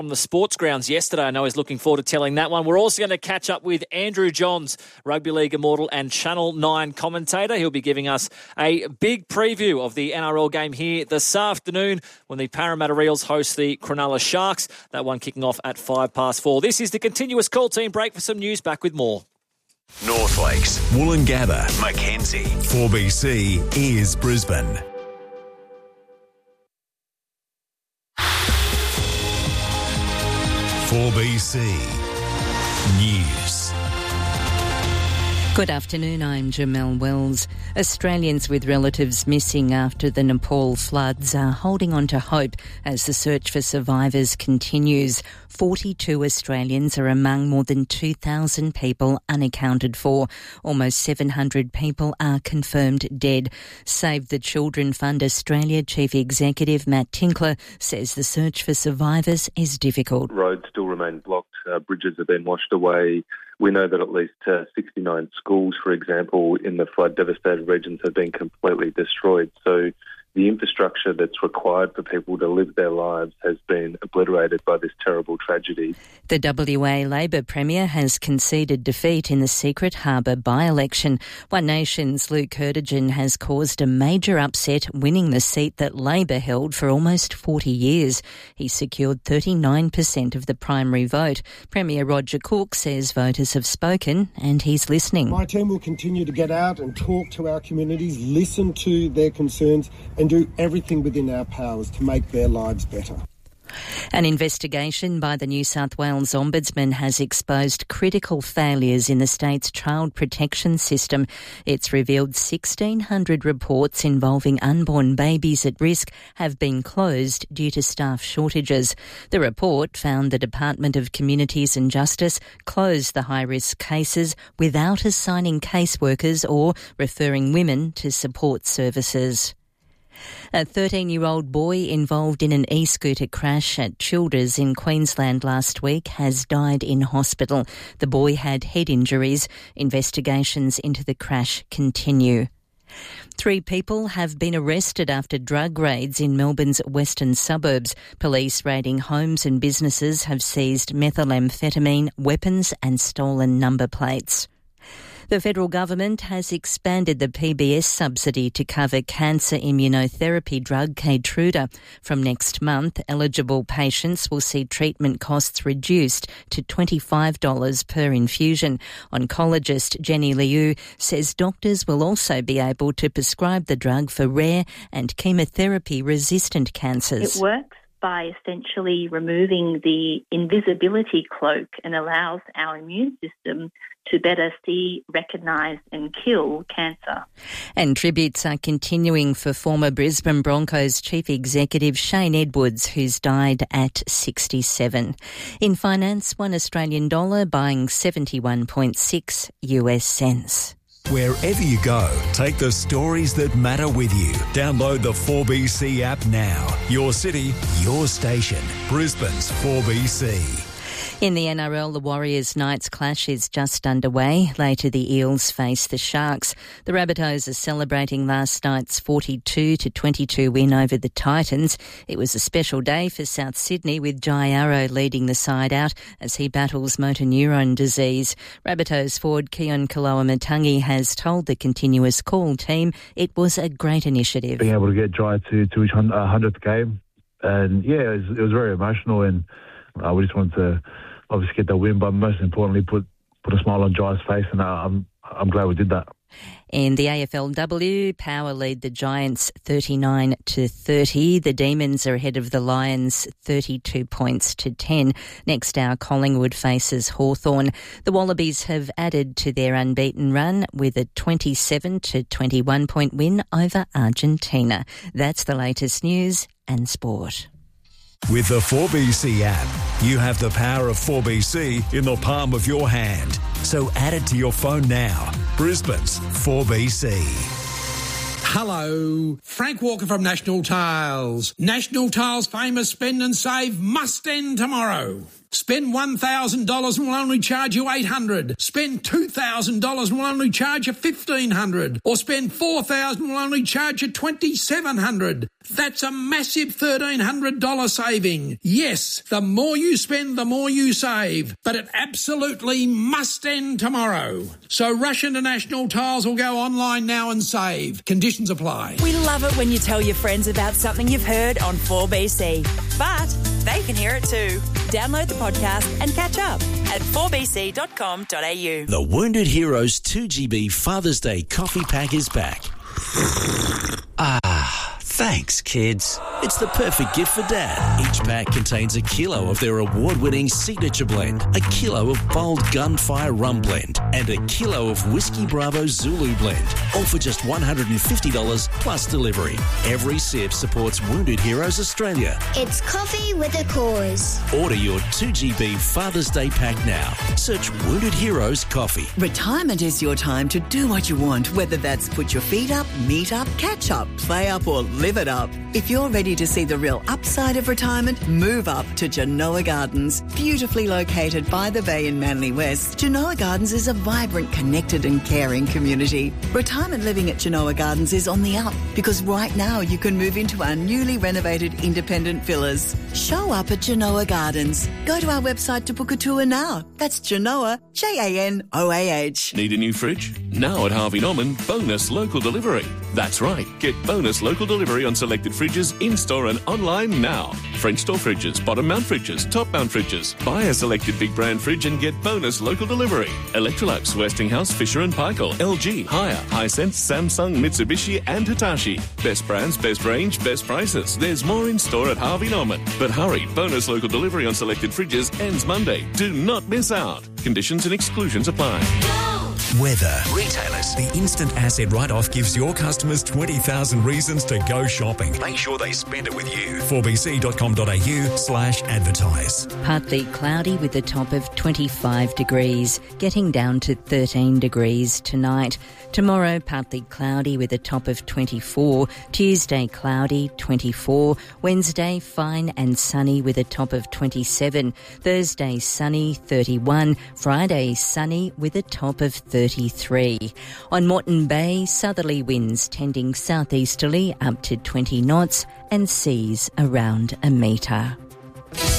from the sports grounds yesterday. I know he's looking forward to telling that one. We're also going to catch up with Andrew Johns, Rugby League immortal and Channel 9 commentator. He'll be giving us a big preview of the NRL game here this afternoon when the Parramatta Eels host the Cronulla Sharks. That one kicking off at 4:05. This is the continuous call team break for some news. Back with more. North Lakes, Woolloongabba, Mackenzie. 4BC is Brisbane. "4BC News." Good afternoon, I'm Jamelle Wells. Australians with relatives missing after the Nepal floods are holding on to hope as the search for survivors continues. 42 Australians are among more than 2,000 people unaccounted for. Almost 700 people are confirmed dead. Save the Children Fund Australia Chief Executive Matt Tinkler says the search for survivors is difficult. Roads still remain blocked, bridges have been washed away. We know that at least 69 schools, for example, in the flood-devastated regions have been completely destroyed. So the infrastructure that's required for people to live their lives has been obliterated by this terrible tragedy. The WA Labor Premier has conceded defeat in the Secret Harbour by-election. One Nation's Luke Hertigan has caused a major upset, winning the seat that Labor held for almost 40 years. He secured 39% of the primary vote. Premier Roger Cook says voters have spoken and he's listening. My team will continue to get out and talk to our communities, listen to their concerns and do everything within our powers to make their lives better. An investigation by the New South Wales Ombudsman has exposed critical failures in the state's child protection system. It's revealed 1,600 reports involving unborn babies at risk have been closed due to staff shortages. The report found the Department of Communities and Justice closed the high-risk cases without assigning caseworkers or referring women to support services. A 13-year-old boy involved in an e-scooter crash at Childers in Queensland last week has died in hospital. The boy had head injuries. Investigations into the crash continue. 3 people have been arrested after drug raids in Melbourne's western suburbs. Police raiding homes and businesses have seized methamphetamine, weapons and stolen number plates. The federal government has expanded the PBS subsidy to cover cancer immunotherapy drug Keytruda. From next month, eligible patients will see treatment costs reduced to $25 per infusion. Oncologist Jenny Liu says doctors will also be able to prescribe the drug for rare and chemotherapy-resistant cancers. It works by essentially removing the invisibility cloak and allows our immune system to better see, recognise and kill cancer. And tributes are continuing for former Brisbane Broncos Chief Executive Shane Edwards, who's died at 67. In finance, $1 Australian dollar buying 71.6 US cents. Wherever you go, take the stories that matter with you. Download the 4BC app now. Your city, your station. Brisbane's 4BC. In the NRL, the Warriors-Knights clash is just underway. Later, the Eels face the Sharks. The Rabbitohs are celebrating last night's 42-22 win over the Titans. It was a special day for South Sydney, with Jai Arrow leading the side out as he battles motor neuron disease. Rabbitohs forward Keon Koloamatangi has told the Continuous Call team it was a great initiative. Being able to get Jai to his 100th game, and yeah, it was very emotional, and we just wanted to obviously get the win, but most importantly, put a smile on Jai's face, and I'm glad we did that. In the AFLW, Power lead the Giants 39-30. The Demons are ahead of the Lions 32 points to 10. Next hour, Collingwood faces Hawthorn. The Wallabies have added to their unbeaten run with a 27-21 point win over Argentina. That's the latest news and sport. With the 4BC app, you have the power of 4BC in the palm of your hand. So add it to your phone now. Brisbane's 4BC. Hello, Frank Walker from National Tiles. National Tiles' famous spend and save must end tomorrow. Spend $1,000 and we'll only charge you $800. Spend $2,000 and we'll only charge you $1,500. Or spend $4,000 and we'll only charge you $2,700. That's a massive $1,300 saving. Yes, the more you spend, the more you save. But it absolutely must end tomorrow. So Rush International Tiles will go online now and save. Conditions apply. We love it when you tell your friends about something you've heard on 4BC. But they can hear it too. Download the podcast and catch up at 4bc.com.au. The Wounded Heroes 2GB Father's Day coffee pack is back. Thanks, kids. It's the perfect gift for Dad. Each pack contains a kilo of their award-winning signature blend, a kilo of bold gunfire rum blend, and a kilo of Whiskey Bravo Zulu blend, all for just $150 plus delivery. Every sip supports Wounded Heroes Australia. It's coffee with a cause. Order your 2GB Father's Day pack now. Search Wounded Heroes Coffee. Retirement is your time to do what you want, whether that's put your feet up, meet up, catch up, play up, or live it up. If you're ready to see the real upside of retirement, move up to Genoa Gardens. Beautifully located by the bay in Manly West, Genoa Gardens is a vibrant, connected and caring community. Retirement living at Genoa Gardens is on the up because right now you can move into our newly renovated independent villas. Show up at Genoa Gardens. Go to our website to book a tour now. That's Genoa, Janoah. Need a new fridge? Now at Harvey Norman, bonus local delivery. That's right. Get bonus local delivery on selected fridges in-store and online now. French door fridges, bottom mount fridges, top mount fridges. Buy a selected big brand fridge and get bonus local delivery. Electrolux, Westinghouse, Fisher & Paykel, LG, Haier, Hisense, Samsung, Mitsubishi and Hitachi. Best brands, best range, best prices. There's more in store at Harvey Norman. But hurry, bonus local delivery on selected fridges ends Monday. Do not miss out. Conditions and exclusions apply. Weather. Retailers. The instant asset write-off gives your customers 20,000 reasons to go shopping. Make sure they spend it with you. 4bc.com.au/advertise. Partly cloudy with a top of 25 degrees, getting down to 13 degrees tonight. Tomorrow, partly cloudy with a top of 24. Tuesday, cloudy, 24. Wednesday, fine and sunny with a top of 27. Thursday, sunny, 31. Friday, sunny with a top of 33. On Moreton Bay, southerly winds tending southeasterly up to 20 knots and seas around a metre.